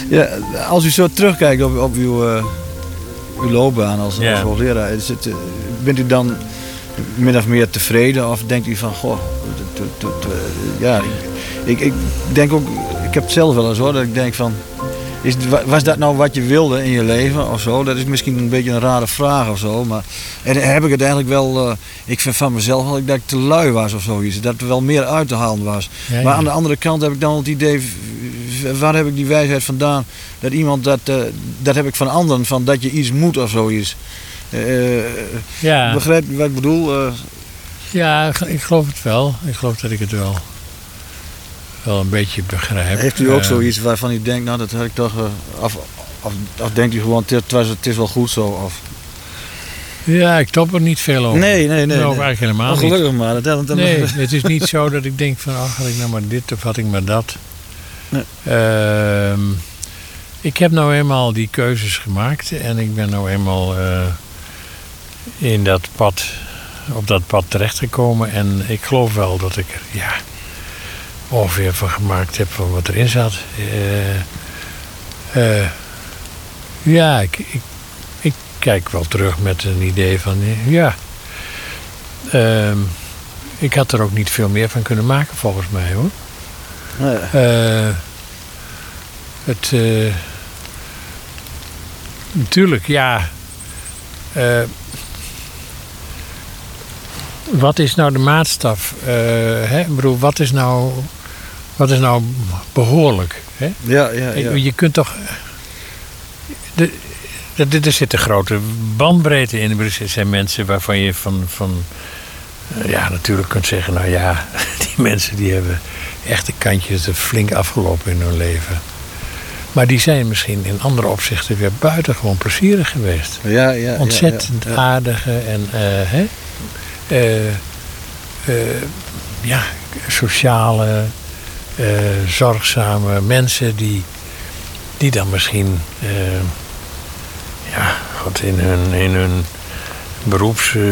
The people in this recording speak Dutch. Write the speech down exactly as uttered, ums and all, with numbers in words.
Ja, als u zo terugkijkt op, op uw, uh, uw loopbaan als, ja. als hoogleraar, is het, uh, bent u dan min of meer tevreden of denkt u van, goh, t, t, t, ja, ik, ik denk ook, ik heb het zelf wel eens hoor, dat ik denk van, is, was dat nou wat je wilde in je leven of zo? Dat is misschien een beetje een rare vraag of zo, maar en heb ik het eigenlijk wel, uh, ik vind van mezelf wel dat ik te lui was of zoiets, dat er wel meer uit te halen was. Ja, ja. Maar aan de andere kant heb ik dan het idee, waar heb ik die wijsheid vandaan, dat iemand, dat, uh, dat heb ik van anderen, van dat je iets moet of zoiets. Uh, ja. Begrijp je wat ik bedoel? Uh, ja, ik geloof het wel. Ik geloof dat ik het wel, wel een beetje begrijp. Heeft u ook uh, zoiets waarvan u denkt, nou dat heb ik toch, uh, of, of, of denkt u gewoon, het was, het is wel goed zo? Of? Ja, ik top er niet veel over. Nee, nee, nee. Nou, nee. eigenlijk helemaal oh, gelukkig niet. Maar. Dat, dat, nee, het is niet zo dat ik denk van, ach, had ik nou maar dit of had ik maar dat. Nee. Uh, ik heb nou eenmaal die keuzes gemaakt en ik ben nou eenmaal uh, in dat pad, op dat pad terechtgekomen. En ik geloof wel dat ik er, ja, ongeveer van gemaakt heb van wat erin zat. Uh, uh, ja, ik, ik, ik kijk wel terug met een idee van, ja, uh, ik had er ook niet veel meer van kunnen maken volgens mij hoor. Uh, het, uh, natuurlijk, ja. Uh, wat is nou de maatstaf? Uh, hè? Ik bedoel, wat is nou, wat is nou behoorlijk? Hè? Ja, ja, ja. Je kunt toch. De, de, er zit een grote bandbreedte in. Er zijn mensen waarvan je van. van uh, ja, natuurlijk kunt zeggen, nou ja, die mensen die hebben echt de kantjes er flink afgelopen in hun leven. Maar die zijn misschien in andere opzichten weer buitengewoon plezierig geweest. Ja, ja, ontzettend ja, ja. aardige en uh, hè, uh, uh, ja, sociale, uh, zorgzame mensen die, die dan misschien uh, ja, God, in hun, in hun beroeps... Uh,